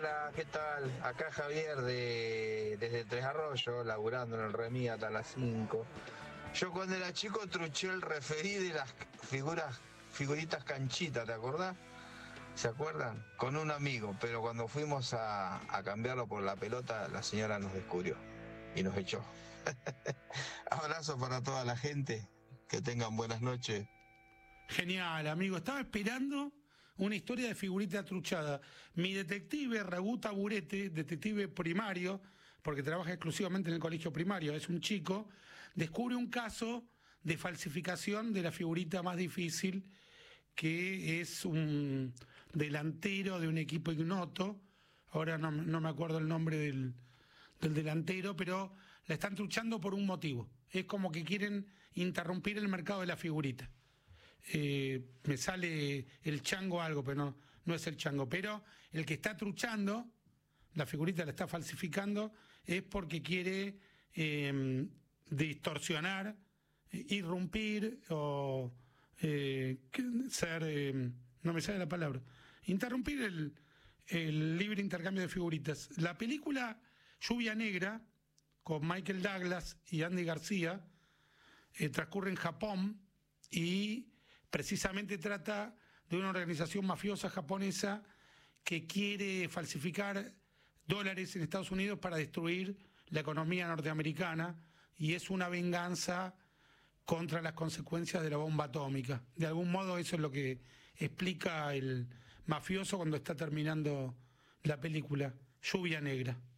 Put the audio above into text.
Hola, ¿qué tal? Acá Javier desde Tres Arroyos, laburando en el Remis hasta las 5. Yo cuando era chico truché el referí de las figuritas canchitas, ¿te acordás? ¿Se acuerdan? Con un amigo, pero cuando fuimos a cambiarlo por la pelota, la señora nos descubrió y nos echó. Abrazo para toda la gente, que tengan buenas noches. Genial, amigo. Estaba esperando una historia de figurita truchada. Mi detective, Raúl Taburete, detective primario, porque trabaja exclusivamente en el colegio primario, es un chico, descubre un caso de falsificación de la figurita más difícil, que es un delantero de un equipo ignoto. Ahora no me acuerdo el nombre del delantero, pero la están truchando por un motivo. Es como que quieren interrumpir el mercado de la figurita. Me sale el chango algo, pero no es el chango. Pero el que está truchando, la figurita la está falsificando, es porque quiere distorsionar, irrumpir o ser, no me sale la palabra, interrumpir el libre intercambio de figuritas. La película Lluvia Negra, con Michael Douglas y Andy García, transcurre en Japón y precisamente trata de una organización mafiosa japonesa que quiere falsificar dólares en Estados Unidos para destruir la economía norteamericana, y es una venganza contra las consecuencias de la bomba atómica. De algún modo eso es lo que explica el mafioso cuando está terminando la película Lluvia Negra.